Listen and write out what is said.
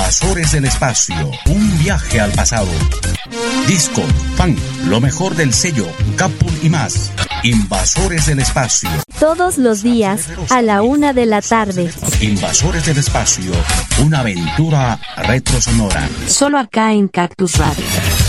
Invasores del espacio, un viaje al pasado. Disco, funk, lo mejor del sello, Capul y más. Invasores del espacio. Todos los días a la 1 de la tarde. Invasores del espacio, una aventura retrosonora. Solo acá en Cactus Radio.